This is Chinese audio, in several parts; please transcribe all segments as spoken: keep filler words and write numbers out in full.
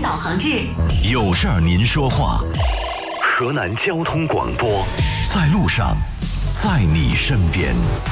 导航至有事儿您说话。河南交通广播，在路上，在你身边。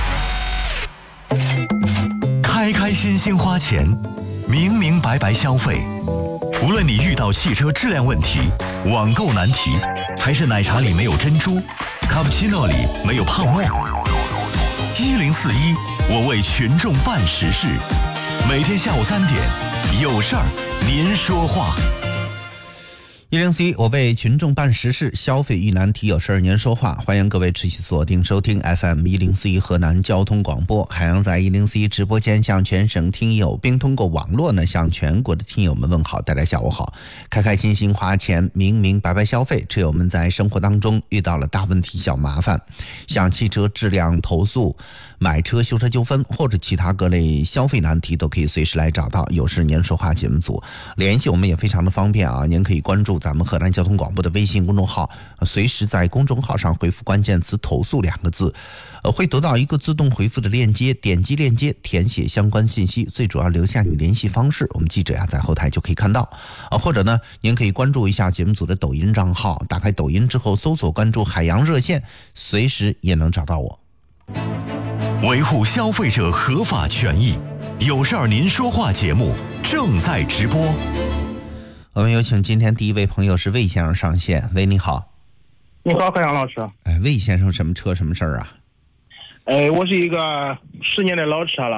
开开心心花钱，明明白白消费。无论你遇到汽车质量问题、网购难题，还是奶茶里没有珍珠，卡布奇诺里没有泡沫，一零四一，我为群众办实事。每天下午三点，有事儿您说话。 一零四一，我为群众办实事，消费遇难题有事儿您说话。欢迎各位持续锁定收听 F M 一零四一河南交通广播，海洋在一零四一直播间向全省听友，并通过网络呢向全国的听友们问好，大家下午好。开开心心花钱，明明白白消费，只有我们在生活当中遇到了大问题小麻烦，像汽车质量投诉、买车修车纠纷或者其他各类消费难题，都可以随时来找到有事您说话节目组联系我们，也非常的方便啊。您可以关注咱们河南交通广播的微信公众号，随时在公众号上回复关键词投诉两个字，呃，会得到一个自动回复的链接，点击链接填写相关信息，最主要留下你联系方式，我们记者呀在后台就可以看到啊。或者呢您可以关注一下节目组的抖音账号，打开抖音之后搜索关注海洋热线，随时也能找到我。 维护消费者合法权益，有事儿您说话节目正在直播。 我们有请今天第一位朋友是魏先生上线。魏你好。 你好，海洋老师。 哎，魏先生什么车什么事儿啊？ 哎，我是一个十年的老车了。